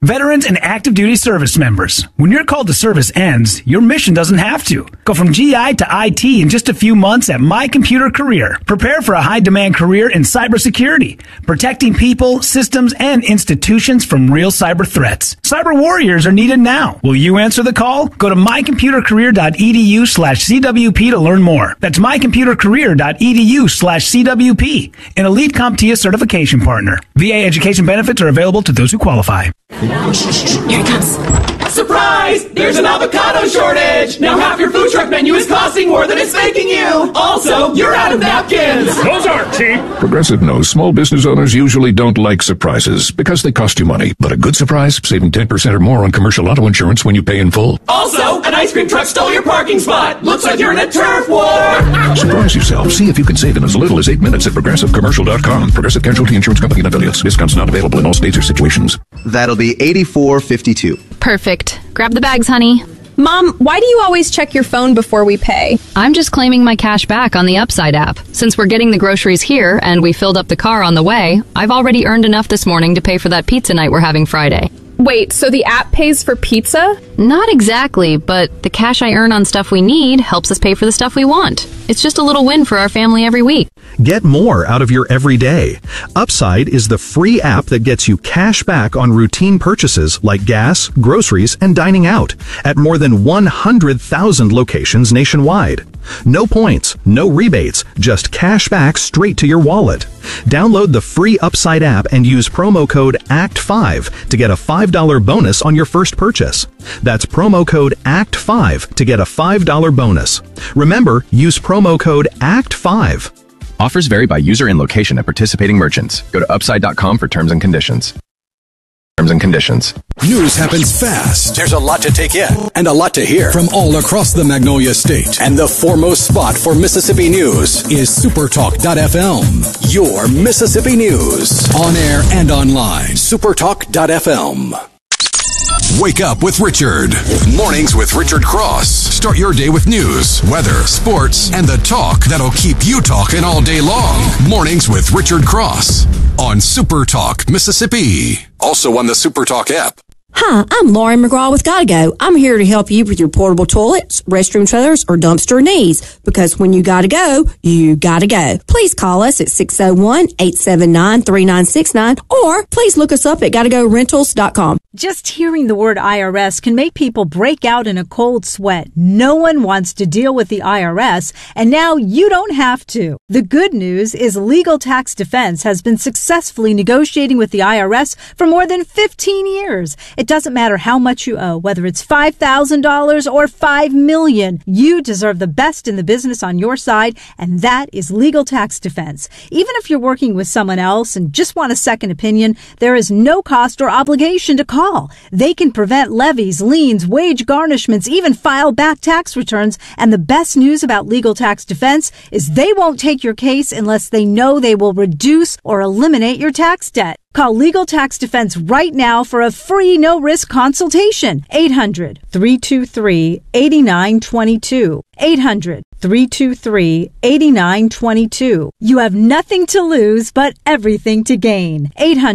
Veterans and active duty service members. When your call to service ends, your mission doesn't have to. Go from GI to IT in just a few months at My Computer Career. Prepare for a high-demand career in cybersecurity, protecting people, systems, and institutions from real cyber threats. Cyber warriors are needed now. Will you answer the call? Go to mycomputercareer.edu/CWP to learn more. That's mycomputercareer.edu/CWP, an elite CompTIA certification partner. VA education benefits are available to those who qualify. Here it comes. Surprise! There's an avocado shortage! Now half your food truck menu is costing more than it's making you! Also, you're out of napkins! Those aren't cheap! Progressive knows small business owners usually don't like surprises because they cost you money. But a good surprise, saving 10% or more on commercial auto insurance when you pay in full. Also, an ice cream truck stole your parking spot! Looks like you're in a turf war! Surprise yourself. See if you can save in as little as 8 minutes at ProgressiveCommercial.com. Progressive Casualty Insurance Company and affiliates. Discounts not available in all states or situations. That'll be $84.52. Perfect. Grab the bags, honey. Mom, why do you always check your phone before we pay? I'm just claiming my cash back on the Upside app. Since we're getting the groceries here and we filled up the car on the way, I've already earned enough this morning to pay for that pizza night we're having Friday. Wait, so the app pays for pizza? Not exactly, but the cash I earn on stuff we need helps us pay for the stuff we want. It's just a little win for our family every week. Get more out of your everyday. Upside is the free app that gets you cash back on routine purchases like gas, groceries, and dining out at more than 100,000 locations nationwide. No points, no rebates, just cash back straight to your wallet. Download the free Upside app and use promo code ACT5 to get a $5 bonus on your first purchase. That's promo code ACT5 to get a $5 bonus. Remember, use promo code ACT5. Offers vary by user and location at participating merchants. Go to upside.com for terms and conditions. Terms and conditions. News happens fast. There's a lot to take in and a lot to hear from all across the Magnolia State. And the foremost spot for Mississippi news is Supertalk.fm. Your Mississippi news. On air and online. Supertalk.fm. Wake up with Richard. Mornings with Richard Cross. Start your day with news, weather, sports, and the talk that'll keep you talking all day long. Mornings with Richard Cross on Supertalk Mississippi. Also on the Supertalk app. Hi, I'm Lauren McGraw with Gotta Go. I'm here to help you with your portable toilets, restroom trailers, or dumpster needs. Because when you gotta go, you gotta go. Please call us at 601-879-3969 or please look us up at gottagorentals.com. Just hearing the word IRS can make people break out in a cold sweat. No one wants to deal with the IRS, and now you don't have to. The good news is Legal Tax Defense has been successfully negotiating with the IRS for more than 15 years. It doesn't matter how much you owe, whether it's $5,000 or $5 million. You deserve the best in the business on your side, and that is Legal Tax Defense. Even if you're working with someone else and just want a second opinion, there is no cost or obligation to call. They can prevent levies, liens, wage garnishments, even file back tax returns. And the best news about Legal Tax Defense is they won't take your case unless they know they will reduce or eliminate your tax debt. Call Legal Tax Defense right now for a free no-risk consultation. 800-323-8922. 800-323-8922. You have nothing to lose but everything to gain.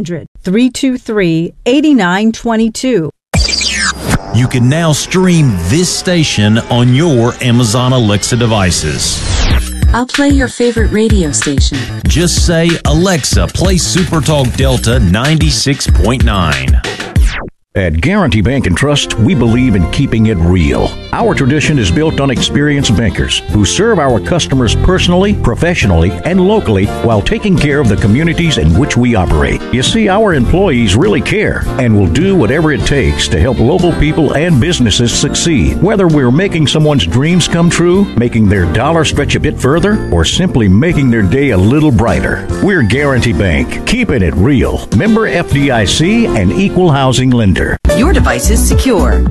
800-323-8922. You can now stream this station on your Amazon Alexa devices. I'll play your favorite radio station. Just say, Alexa, play Supertalk Delta 96.9. At Guarantee Bank and Trust, we believe in keeping it real. Our tradition is built on experienced bankers who serve our customers personally, professionally, and locally while taking care of the communities in which we operate. You see, our employees really care and will do whatever it takes to help local people and businesses succeed. Whether we're making someone's dreams come true, making their dollar stretch a bit further, or simply making their day a little brighter. We're Guarantee Bank, keeping it real. Member FDIC and equal housing lender. Your device is secure.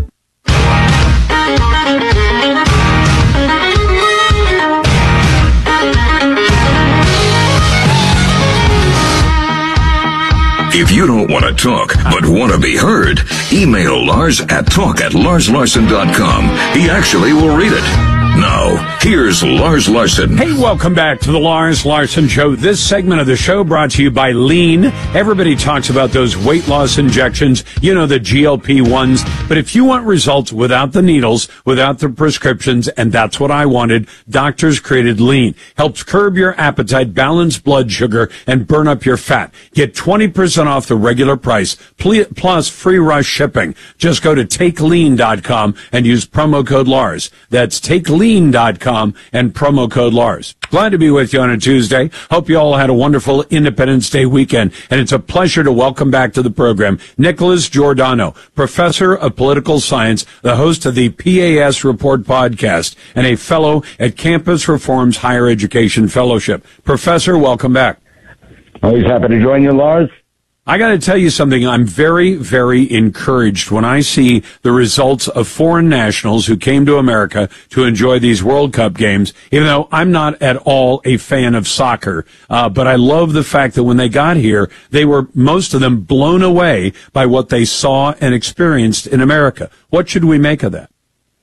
If you don't want to talk, but want to be heard, email Lars at talk@larslarson.com. He actually will read it. Now, Here's Lars Larson. Hey, welcome back to the Lars Larson Show. This segment of the show brought to you by Lean. Everybody talks about those weight loss injections, you know, the GLP-1s. But if you want results without the needles, without the prescriptions, and that's what I wanted, doctors created Lean. Helps curb your appetite, balance blood sugar, and burn up your fat. Get 20% off the regular price, plus free rush shipping. Just go to TakeLean.com and use promo code Lars. That's TakeLean.com and promo code Lars. Glad to be with you on a Tuesday. Hope you all had a wonderful Independence Day weekend. And it's a pleasure to welcome back to the program Nicholas Giordano, professor of political science, the host of the PAS Report podcast, and a fellow at Campus Reform's Higher Education Fellowship. Professor, welcome back. Always happy to join you, Lars. I got to tell you something. I'm very, very encouraged when I see the results of foreign nationals who came to America to enjoy these World Cup games, even though I'm not at all a fan of soccer. But I love the fact that when they got here, they were, most of them, blown away by what they saw and experienced in America. What should we make of that?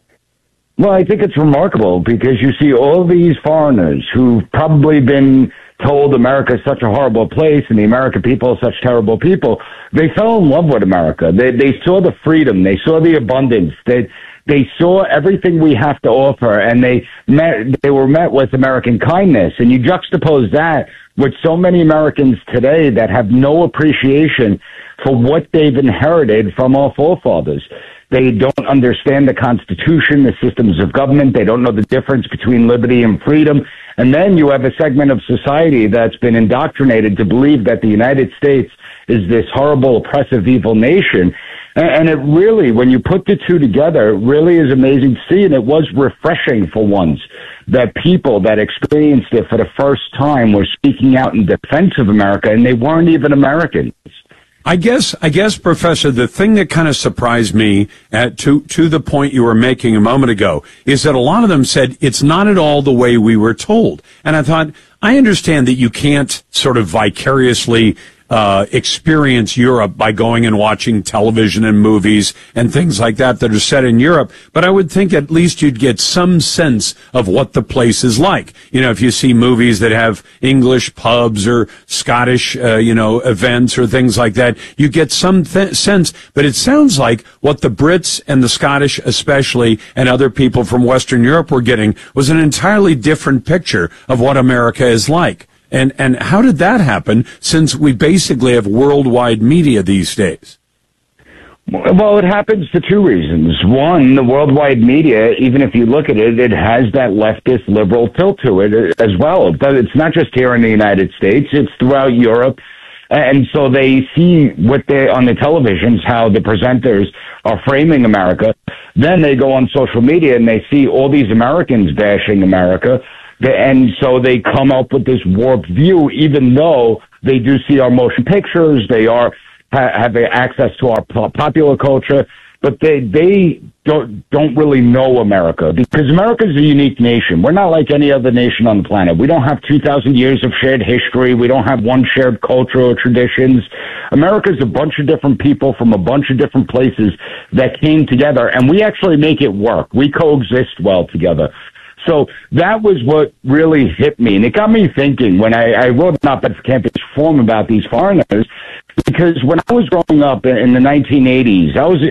Well, I think it's remarkable because you see all these foreigners who've probably been told America is such a horrible place and the American people are such terrible people. They fell in love with America. They saw the freedom. They saw the abundance. They saw everything we have to offer, and they were met with American kindness. And you juxtapose that with so many Americans today that have no appreciation for what they've inherited from our forefathers. They don't understand the Constitution, the systems of government. They don't know the difference between liberty and freedom. And then you have a segment of society that's been indoctrinated to believe that the United States is this horrible, oppressive, evil nation. And it really, when you put the two together, it really is amazing to see. And it was refreshing for once that people that experienced it for the first time were speaking out in defense of America, and they weren't even Americans. I guess, Professor, the thing that kind of surprised me to the point you were making a moment ago is that a lot of them said it's not at all the way we were told. And I thought, I understand that you can't sort of vicariously experience Europe by going and watching television and movies and things like that are set in Europe. But I would think at least you'd get some sense of what the place is like. You know, if you see movies that have English pubs or Scottish, events or things like that, you get some sense. But it sounds like what the Brits and the Scottish especially and other people from Western Europe were getting was an entirely different picture of what America is like. And how did that happen, since we basically have worldwide media these days? Well, it happens for two reasons. One, the worldwide media, even if you look at it, it has that leftist liberal tilt to it as well. But it's not just here in the United States, it's throughout Europe. And so they see what they on the televisions, how the presenters are framing America. Then they go on social media and they see all these Americans bashing America. And so they come up with this warped view, even though they do see our motion pictures, they have access to our popular culture, but they don't really know America, because America is a unique nation. We're not like any other nation on the planet. We don't have 2,000 years of shared history. We don't have one shared culture or traditions. America is a bunch of different people from a bunch of different places that came together, and we actually make it work. We coexist well together. So that was what really hit me. And it got me thinking when I wrote an op-ed for Campus Reform about these foreigners, because when I was growing up in the 1980s,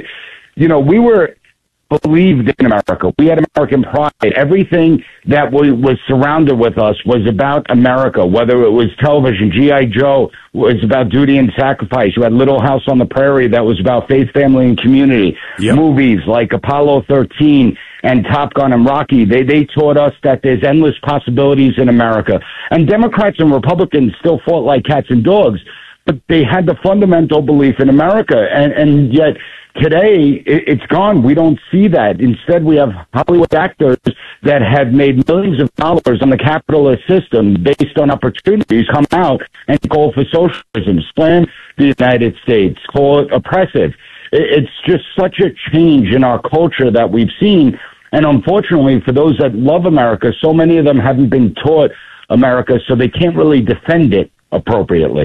we were believed in America. We had American pride. Everything that was surrounded with us was about America, whether it was television. G.I. Joe was about duty and sacrifice. You had Little House on the Prairie that was about faith, family, and community. Yep. Movies like Apollo 13 and Top Gun and Rocky, they taught us that there's endless possibilities in America. And Democrats and Republicans still fought like cats and dogs, but they had the fundamental belief in America. And yet today it's gone. We don't see that. Instead, we have Hollywood actors that have made millions of dollars on the capitalist system based on opportunities come out and call for socialism, slam the United States, call it oppressive. It's just such a change in our culture that we've seen. And unfortunately, for those that love America, so many of them haven't been taught America, so they can't really defend it appropriately.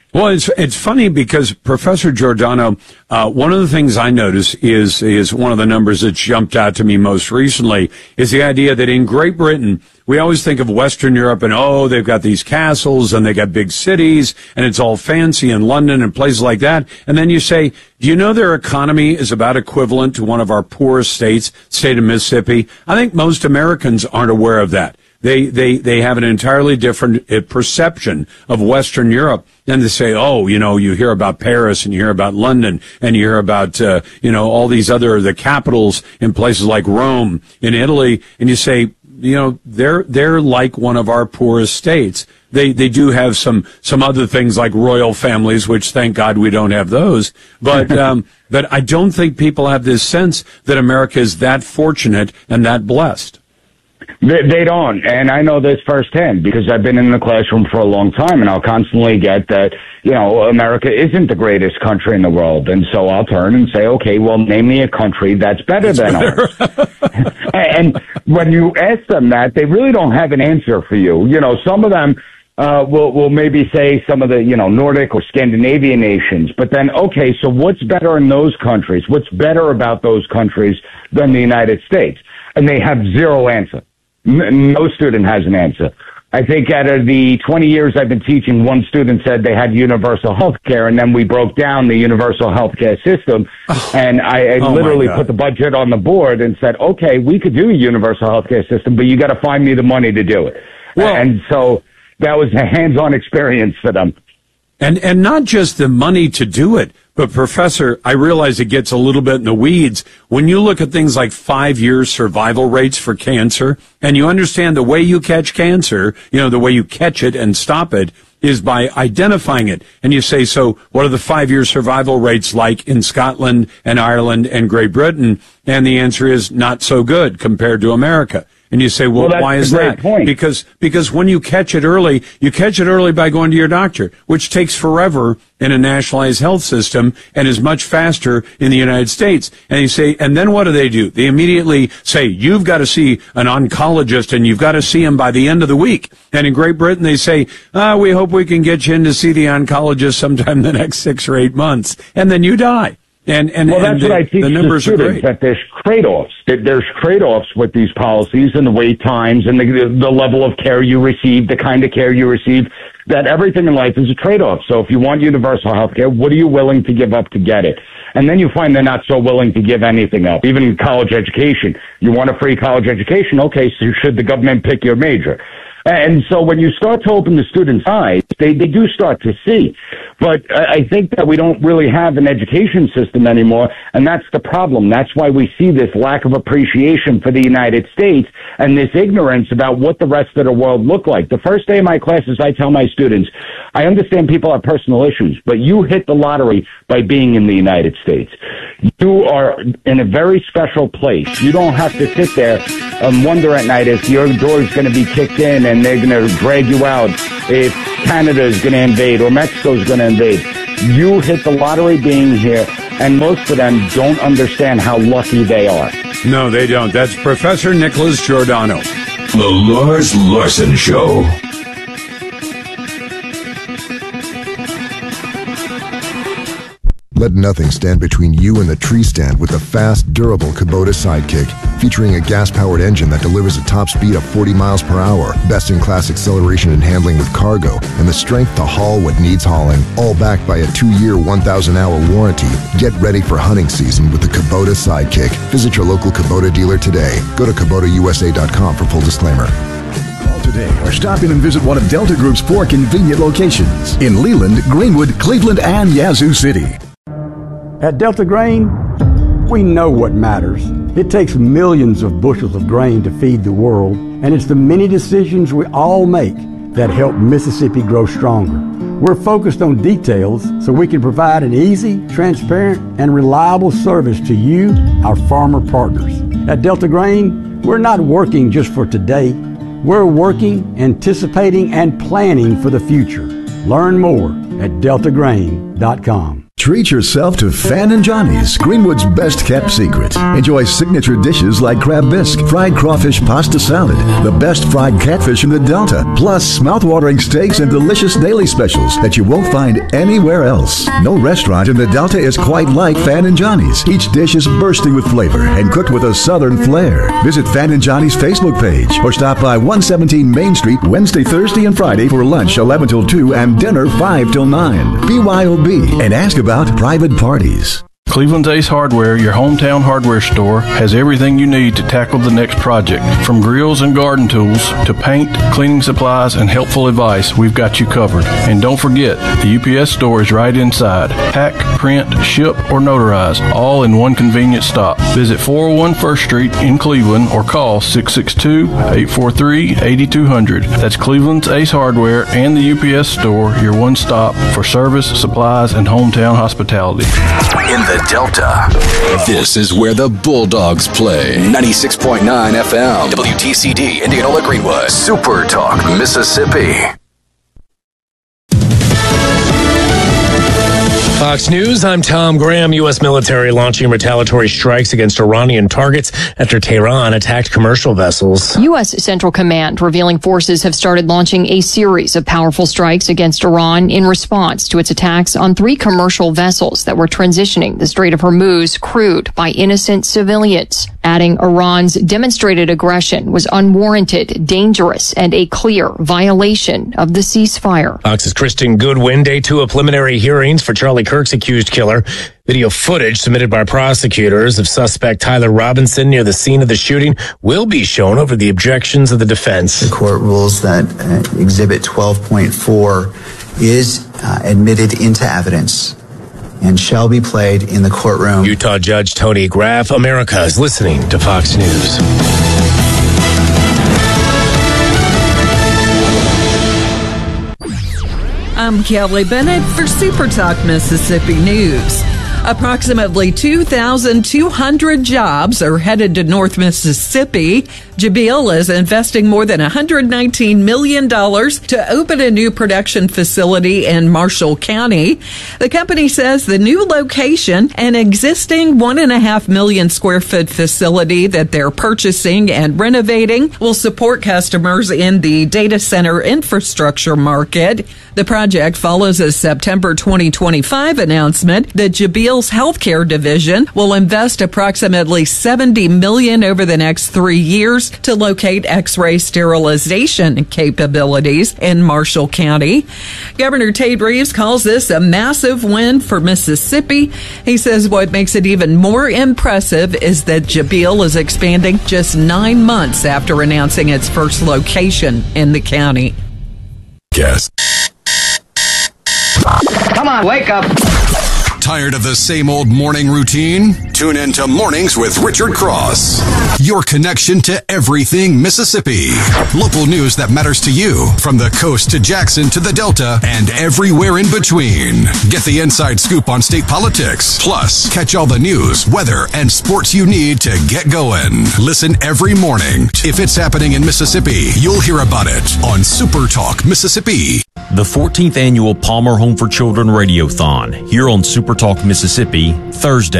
Well, it's funny because Professor Giordano, one of the things I notice is one of the numbers that jumped out to me most recently is the idea that in Great Britain, we always think of Western Europe and, they've got these castles and they got big cities and it's all fancy in London and places like that. And then you say, do you know their economy is about equivalent to one of our poorest states, state of Mississippi? I think most Americans aren't aware of that. They have an entirely different perception of Western Europe. And they say, you hear about Paris and you hear about London and you hear about, all these the capitals in places like Rome in Italy. And you say, they're like one of our poorest states. They do have some other things like royal families, which thank God we don't have those. But, but I don't think people have this sense that America is that fortunate and that blessed. They don't, and I know this firsthand because I've been in the classroom for a long time, and I'll constantly get that, America isn't the greatest country in the world, and so I'll turn and say, okay, well, name me a country that's better than ours. And when you ask them that, they really don't have an answer for you. Some of them will maybe say some of the, Nordic or Scandinavian nations, but then, okay, so what's better in those countries? What's better about those countries than the United States? And they have zero answer. No student has an answer. I think out of the 20 years I've been teaching, one student said they had universal health care, and then we broke down the universal health care system, and I literally put the budget on the board and said, okay, we could do a universal health care system, but you got to find me the money to do it. Well, and so that was a hands-on experience for them. And not just the money to do it, but Professor, I realize it gets a little bit in the weeds. When you look at things like 5-year survival rates for cancer, and you understand the way you catch cancer, the way you catch it and stop it is by identifying it. And you say, so what are the 5-year survival rates like in Scotland and Ireland and Great Britain? And the answer is not so good compared to America. And you say, well why is that? Point. Because when you catch it early by going to your doctor, which takes forever in a nationalized health system and is much faster in the United States. And you say, and then what do? They immediately say, you've got to see an oncologist and you've got to see him by the end of the week. And in Great Britain, they say, we hope we can get you in to see the oncologist sometime in the next 6 or 8 months. And then you die. And that's what I teach the students, that there's trade-offs. There's trade-offs with these policies and the wait times and the level of care you receive, the kind of care you receive, that everything in life is a trade-off. So if you want universal health care, what are you willing to give up to get it? And then you find they're not so willing to give anything up. Even in college education, you want a free college education? Okay, so should the government pick your major? And so when you start to open the students' eyes, they do start to see. But I think that we don't really have an education system anymore, and that's the problem. That's why we see this lack of appreciation for the United States and this ignorance about what the rest of the world look like. The first day of my classes, I tell my students, I understand people have personal issues, but you hit the lottery by being in the United States. You are in a very special place. You don't have to sit there and wonder at night if your door is going to be kicked in and they're going to drag you out, if Canada is going to invade or Mexico is going to invade. You hit the lottery being here, and most of them don't understand how lucky they are. No, they don't. That's Professor Nicholas Giordano. The Lars Larson Show. Let nothing stand between you and the tree stand with the fast, durable Kubota Sidekick. Featuring a gas-powered engine that delivers a top speed of 40 miles per hour, best-in-class acceleration and handling with cargo, and the strength to haul what needs hauling. All backed by a 2-year, 1,000-hour warranty. Get ready for hunting season with the Kubota Sidekick. Visit your local Kubota dealer today. Go to KubotaUSA.com for full disclaimer. Call today or stop in and visit one of Delta Group's 4 convenient locations in Leland, Greenwood, Cleveland, and Yazoo City. At Delta Grain, we know what matters. It takes millions of bushels of grain to feed the world, and it's the many decisions we all make that help Mississippi grow stronger. We're focused on details so we can provide an easy, transparent, and reliable service to you, our farmer partners. At Delta Grain, we're not working just for today. We're working, anticipating, and planning for the future. Learn more at deltagrain.com. Treat yourself to Fan and Johnny's, Greenwood's best kept secret. Enjoy signature dishes like crab bisque, fried crawfish pasta salad, the best fried catfish in the Delta, plus mouth-watering steaks and delicious daily specials that you won't find anywhere else. No restaurant in the Delta is quite like Fan and Johnny's. Each dish is bursting with flavor and cooked with a southern flair. Visit Fan and Johnny's Facebook page or stop by 117 Main Street Wednesday, Thursday, and Friday for lunch 11 till 2 and dinner 5 till 9. BYOB and ask about private parties. Cleveland's Ace Hardware, your hometown hardware store, has everything you need to tackle the next project. From grills and garden tools to paint, cleaning supplies, and helpful advice, we've got you covered. And don't forget, the UPS store is right inside. Pack, print, ship, or notarize, all in one convenient stop. Visit 401 First Street in Cleveland or call 662-843-8200. That's Cleveland's Ace Hardware and the UPS store, your one stop for service, supplies, and hometown hospitality. In the Delta, this is where the Bulldogs play. 96.9 FM, WTCD, Indianola Greenwood, Super Talk, Mississippi. Fox News, I'm Tom Graham. U.S. military launching retaliatory strikes against Iranian targets after Tehran attacked commercial vessels. U.S. Central Command revealing forces have started launching a series of powerful strikes against Iran in response to its attacks on 3 commercial vessels that were transitioning the Strait of Hormuz crewed by innocent civilians, adding Iran's demonstrated aggression was unwarranted, dangerous, and a clear violation of the ceasefire. Fox's Kristen Goodwin, day 2 of preliminary hearings for Charlie Kirk's accused killer. Video footage submitted by prosecutors of suspect Tyler Robinson near the scene of the shooting will be shown over the objections of the defense. The court rules that Exhibit 12.4 is admitted into evidence and shall be played in the courtroom. Utah Judge Tony Graff, America is listening to Fox News. I'm Kelly Bennett for Super Talk Mississippi News. Approximately 2,200 jobs are headed to North Mississippi. Jabil is investing more than $119 million to open a new production facility in Marshall County. The company says the new location, an existing 1.5 million square foot facility that they're purchasing and renovating, will support customers in the data center infrastructure market. The project follows a September 2025 announcement that Jabil's healthcare division will invest approximately $70 million over the next 3 years to locate X-ray sterilization capabilities in Marshall County. Governor Tate Reeves calls this a massive win for Mississippi. He says what makes it even more impressive is that Jabil is expanding just 9 months after announcing its first location in the county. Yes. Come on, wake up. Tired of the same old morning routine? Tune in to Mornings with Richard Cross. Your connection to everything Mississippi. Local news that matters to you, from the coast to Jackson to the Delta and everywhere in between. Get the inside scoop on state politics. Plus, catch all the news, weather, and sports you need to get going. Listen every morning. If it's happening in Mississippi, you'll hear about it on Super Talk Mississippi. The 14th annual Palmer Home for Children Radiothon here on Super Talk Mississippi, Thursday.